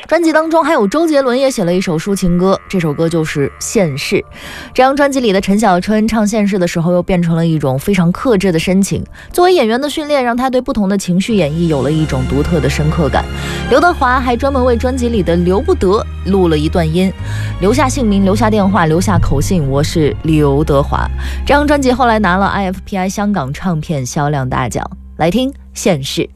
专辑当中还有周杰伦也写了一首抒情歌，这首歌就是《现世》。这张专辑里的陈小春唱《现世》的时候，又变成了一种非常克制的深情。作为演员的训练，让他对不同的情绪演绎有了一种独特的深刻感。刘德华还专门为专辑里的刘不得录了一段音，留下姓名，留下电话，留下口信，我是刘德华。这张专辑后来拿了 IFPI 香港唱片销量大奖。来听《现世》。